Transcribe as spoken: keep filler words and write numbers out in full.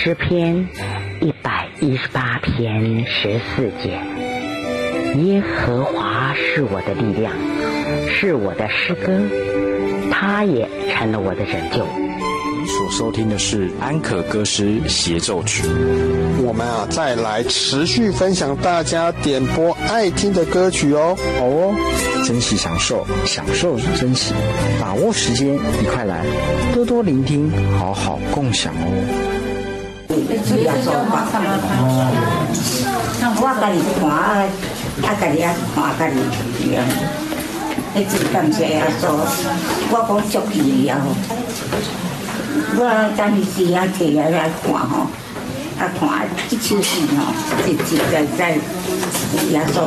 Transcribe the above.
诗篇一百一十八篇十四节，耶和华是我的力量，是我的诗歌，他也成了我的拯救。 你所收听的是安可歌诗协奏曲。 我们啊，再来持续分享大家点播爱听的歌曲哦。 好哦，珍惜享受，享受珍惜，把握时间，一块来多多聆听，好好共享哦。 我家己看啊，啊家己啊看家己样，迄真感谢啊做，我讲足气啊吼。我当时时啊摕来来看吼，啊看即首诗吼，实实在在耶稣